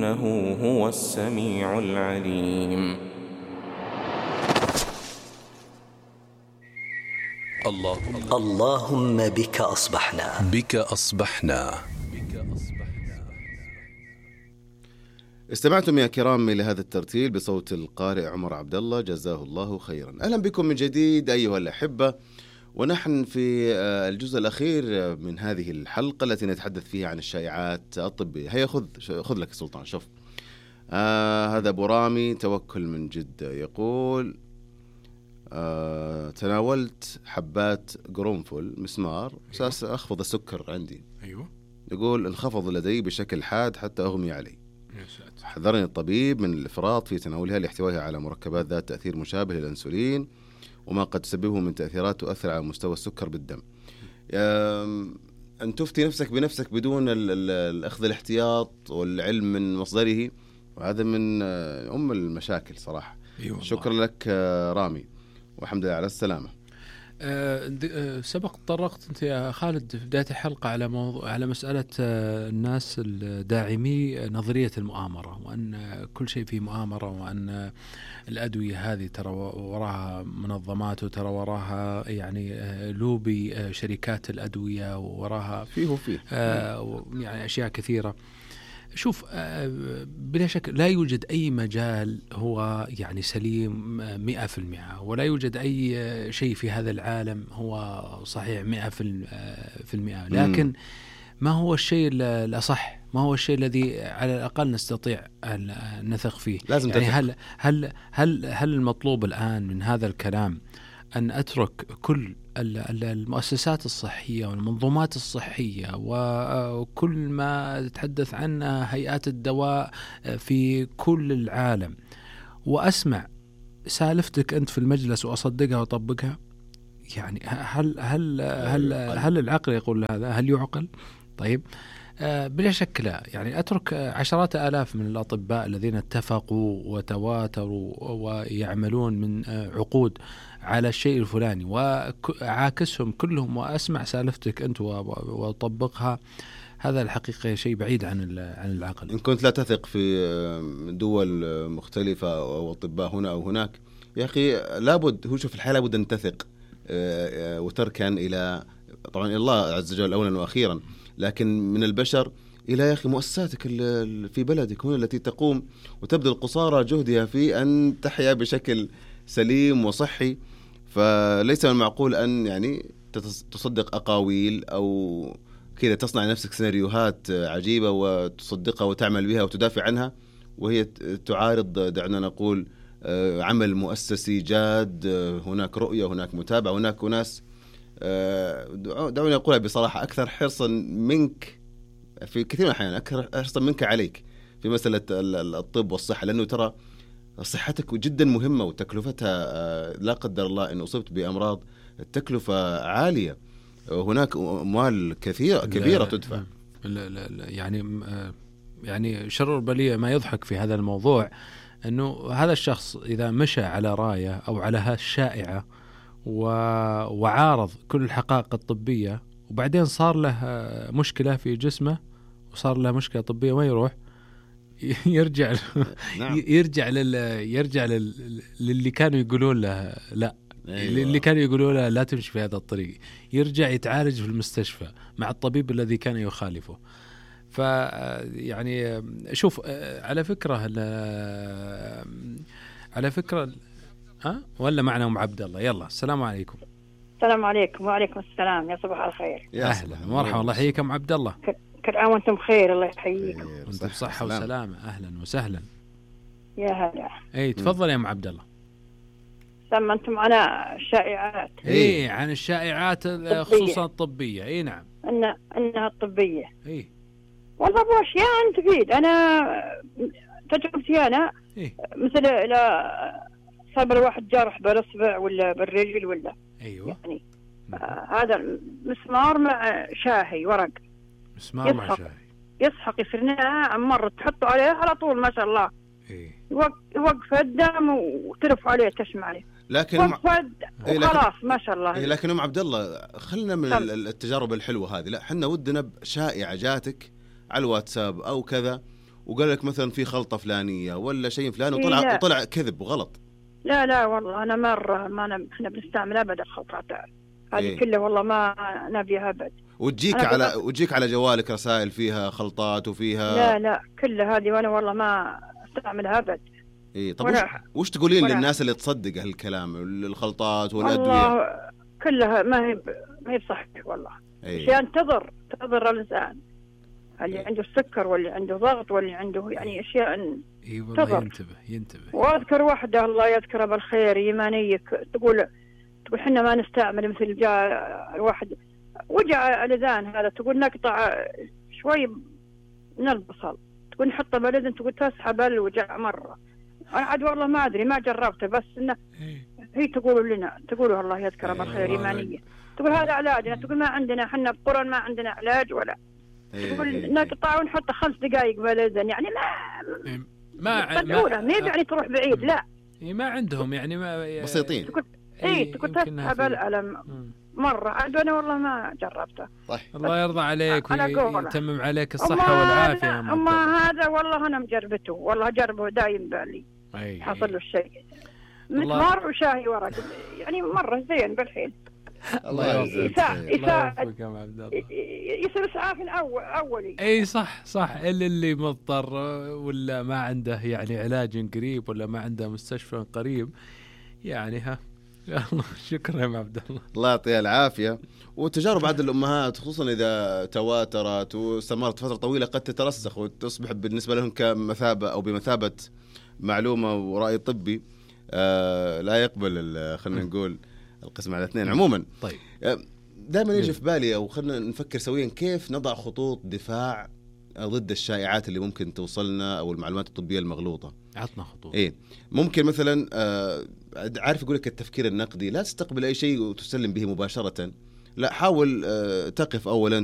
إنه هو السميع العليم. اللهم بك أصبحنا. استمعتم يا كرام إلى هذا الترتيل بصوت القارئ عمر عبد الله، جزاه الله خيرا. أهلا بكم من جديد أيها الأحبة، ونحن في الجزء الأخير من هذه الحلقة التي نتحدث فيها عن الشائعات الطبية. هيا خذ لك سلطان. شوف هذا أبو رامي توكل من جدة يقول تناولت حبات قرنفل مسمار أساس أخفض السكر عندي. أيوة. يقول انخفض لدي بشكل حاد حتى أغمي علي. حذرني الطبيب من الإفراط في تناولها لاحتوائها على مركبات ذات تأثير مشابه للأنسولين وما قد تسببه من تأثيرات تؤثر على مستوى السكر بالدم. أن تفتي نفسك بنفسك بدون الأخذ الاحتياط والعلم من مصدره، وهذا من المشاكل صراحة. شكرا لك رامي، والحمد لله على السلامة. سبق طرقت أنت يا خالد في بداية الحلقة على مسألة الناس الداعمي نظرية المؤامرة، وأن كل شيء فيه مؤامرة، وأن الأدوية هذه ترى وراها منظمات، وترى وراها يعني لوبي شركات الأدوية، وراها فيه يعني أشياء كثيرة. شوف، بلا شك لا يوجد أي مجال هو يعني سليم 100%، ولا يوجد أي شيء في هذا العالم هو صحيح 100%. لكن ما هو الشيء الأصح؟ ما هو الشيء الذي على الأقل نستطيع أن نثق فيه؟ لازم يعني هل المطلوب الآن من هذا الكلام أن أترك كل المؤسسات الصحية والمنظومات الصحية وكل ما تتحدث عنها هيئات الدواء في كل العالم، وأسمع سالفتك أنت في المجلس وأصدقها وأطبقها؟ يعني هل العقل يقول هذا؟ هل يعقل؟ طيب، بلا شك لا. يعني أترك عشرات آلاف من الأطباء الذين اتفقوا وتواتروا ويعملون من عقود على الشيء الفلاني، وعاكسهم كلهم وأسمع سالفتك أنت وأطبقها، هذا الحقيقة شيء بعيد عن العقل. إن كنت لا تثق في دول مختلفة أو أطباء هنا أو هناك، يا أخي لابد، هو شوف الحياة لابد أن تثق وتركن إلى طبعا إلى الله عز وجل أولا وأخيرا، لكن من البشر إلى يا أخي مؤسساتك في بلدك هنا التي تقوم وتبذل قصارى جهدها في أن تحيا بشكل سليم وصحي. فليس من المعقول أن يعني تصدق أقاويل أو كذا تصنع نفسك سيناريوهات عجيبة وتصدقها وتعمل بها وتدافع عنها، وهي تعارض دعنا نقول عمل مؤسسي جاد. هناك رؤية، هناك متابعة، هناك ناس دعوني أقولها بصراحة أكثر حرصا منك في كثير من الأحيان، أكثر حرصا منك عليك في مسألة الطب والصحة، لأنه ترى صحتك جدا مهمة وتكلفتها لا قدر الله إن أصبت بأمراض التكلفة عالية، هناك أموال كبيرة تدفع. لا يعني شر البلية ما يضحك في هذا الموضوع أنه هذا الشخص إذا مشى على راية أو على هالشائعة وعارض كل الحقائق الطبية، وبعدين صار له مشكلة في جسمه وصار له مشكلة طبية، ما يروح يرجع نعم. يرجع للي كانوا يقولون له لا. أيوة. اللي كانوا يقولون له لا تمشي في هذا الطريق، يرجع يتعالج في المستشفى مع الطبيب الذي كان يخالفه. يعني شوف، على فكرة ولا معنا أم عبد الله؟ يلا، السلام عليكم. السلام عليكم. وعليكم السلام، يا صباح الخير. أهلا ومرحبا، الله يحييك أم عبد الله. كل عام وانتم بخير، الله يحييكم. وانتم بصحة وسلامة. أهلا وسهلا. يا هلا. اي تفضل يا ام عبد الله. سمنتم على الشائعات. اي عن الشائعات خصوصا الطبية. اي نعم. انها الطبية. اي والله ابو اشياء تفيد. انا تجربتي انا مثل الى صاب الواحد جرح بالاصبع ولا بالرجل ولا. ايوه. يعني هذا مسمار مع شاهي ورق. مسمار مع شاهي. يسحق يصير مرة تحطه عليه على طول ما شاء الله. يوقف الدم وترف عليه تسمع عليه. لكن وخلاص ما شاء الله. لكن أم عبد الله خلنا من التجارب الحلوة هذه، لا حنا ودنا بشائعة جاتك على الواتساب أو كذا وقال لك مثلا في خلطة فلانية ولا شيء فلاني لا. وطلع كذب وغلط. لا والله أنا مرة ما إحنا بنستعمل أبدا الخلطات هذه كلها، والله ما نبيها أبد. وتجيك على جوالك رسائل فيها خلطات وفيها لا كلها هذه، وأنا والله ما استعملها أبد. طب وش تقولين للناس اللي تصدق هالكلام الخلطات والأدوية؟ والله كلها ما هي صحيح والله. أشياء تضر الإنسان، اللي عنده السكر واللي عنده ضغط واللي عنده يعني أشياء والله ينتبه. وأذكر واحدة الله يذكرها بالخير يمانية تقول حنا ما نستعمل، مثل جاء الواحد وجع الأذان هذا، تقول نقطع شوي من البصل، تقول نحطه بالأذن، تقول تسحب الوجع مرة. أنا عاد والله ما أدري، ما جربته، بس إنه هي تقولوا الله يذكرها بالخير يمانية، تقول هذا علاجنا، تقول ما عندنا حنا بقرن ما عندنا علاج ولا، تقول نقطع ونحطه 5 دقائق بالأذن، يعني ما يعني تروح بعيد، لا ما عندهم يعني ما بسيطين. تقول تسحب الألم مرة، عاد أنا والله ما جربته. الله يرضى عليك ويتمم عليك الصحة والعافية. أما هذا والله أنا مجربته، والله جربه دايم بالي حصل له الشيء، مسمار وشاهي ورق، يعني مرة زين بالحين. الله يعزك. يصير إسعاف أولي. أي صح اللي مضطر ولا ما عنده يعني علاج قريب ولا ما عنده مستشفى قريب، يعني شكرا يا عبد الله. الله يعطيها العافية. وتجارب عند الأمهات خصوصا إذا تواترت واستمرت فترة طويلة قد تترسخ وتصبح بالنسبة لهم كمثابة أو بمثابة معلومة ورأي طبي لا يقبل خلينا نقول القسم على 2 عموما. طيب دائما يجي في بالي أو خلينا نفكر سويا كيف نضع خطوط دفاع ضد الشائعات اللي ممكن توصلنا أو المعلومات الطبية المغلوطة. عطنا خطوط. ممكن مثلا عارف يقول لك التفكير النقدي، لا تستقبل أي شيء وتسلم به مباشرة، لا حاول تقف أولا